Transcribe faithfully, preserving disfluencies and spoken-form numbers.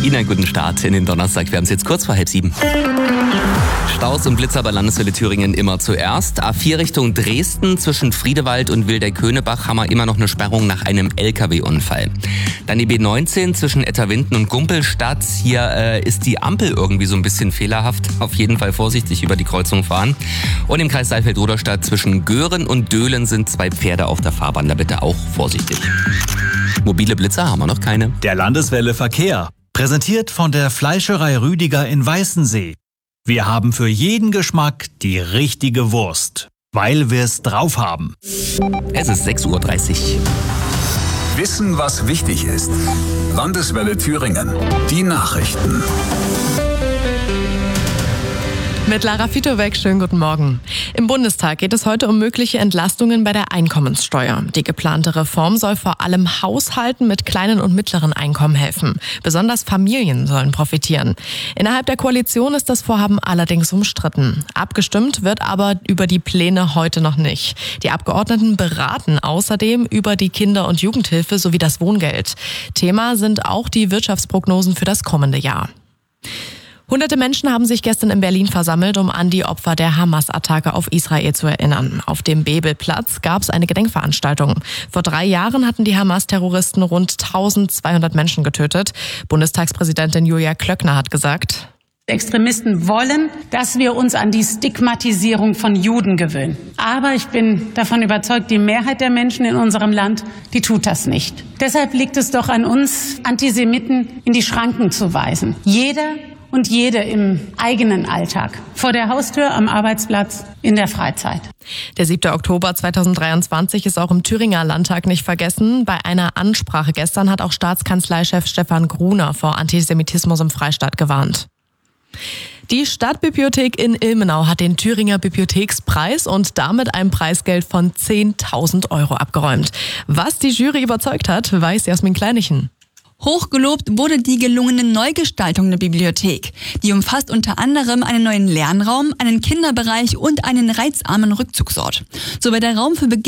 Ihnen einen guten Start in den Donnerstag. Wir haben es jetzt kurz vor halb sieben. Staus und Blitzer bei Landeswelle Thüringen immer zuerst. A vier Richtung Dresden zwischen Friedewald und Wildeck-Könebach haben wir immer noch eine Sperrung nach einem L K W-Unfall. Dann die B neunzehn zwischen Etterwinden und Gumpelstadt. Hier äh, ist die Ampel irgendwie so ein bisschen fehlerhaft. Auf jeden Fall vorsichtig über die Kreuzung fahren. Und im Kreis Saalfeld-Ruderstadt zwischen Göhren und Döhlen sind zwei Pferde auf der Fahrbahn. Da bitte auch vorsichtig. Mobile Blitzer haben wir noch keine. Der Landeswelle Verkehr. Präsentiert von der Fleischerei Rüdiger in Weißensee. Wir haben für jeden Geschmack die richtige Wurst, weil wir es drauf haben. Es ist sechs Uhr dreißig. Wissen, was wichtig ist. Landeswelle Thüringen. Die Nachrichten. Mit Lara Fitowek, schönen guten Morgen. Im Bundestag geht es heute um mögliche Entlastungen bei der Einkommenssteuer. Die geplante Reform soll vor allem Haushalten mit kleinen und mittleren Einkommen helfen. Besonders Familien sollen profitieren. Innerhalb der Koalition ist das Vorhaben allerdings umstritten. Abgestimmt wird aber über die Pläne heute noch nicht. Die Abgeordneten beraten außerdem über die Kinder- und Jugendhilfe sowie das Wohngeld. Thema sind auch die Wirtschaftsprognosen für das kommende Jahr. Hunderte Menschen haben sich gestern in Berlin versammelt, um an die Opfer der Hamas-Attacke auf Israel zu erinnern. Auf dem Bebelplatz gab es eine Gedenkveranstaltung. Vor drei Jahren hatten die Hamas-Terroristen rund eintausendzweihundert Menschen getötet. Bundestagspräsidentin Julia Klöckner hat gesagt: Extremisten wollen, dass wir uns an die Stigmatisierung von Juden gewöhnen. Aber ich bin davon überzeugt, die Mehrheit der Menschen in unserem Land, die tut das nicht. Deshalb liegt es doch an uns, Antisemiten in die Schranken zu weisen. Jeder und jede im eigenen Alltag. Vor der Haustür, am Arbeitsplatz, in der Freizeit. Der siebte Oktober zweitausenddreiundzwanzig ist auch im Thüringer Landtag nicht vergessen. Bei einer Ansprache gestern hat auch Staatskanzleichef Stefan Gruner vor Antisemitismus im Freistaat gewarnt. Die Stadtbibliothek in Ilmenau hat den Thüringer Bibliothekspreis und damit ein Preisgeld von zehntausend Euro abgeräumt. Was die Jury überzeugt hat, weiß Jasmin Kleinichen. Hochgelobt wurde die gelungene Neugestaltung der Bibliothek. Die umfasst unter anderem einen neuen Lernraum, einen Kinderbereich und einen reizarmen Rückzugsort. So wird der Raum für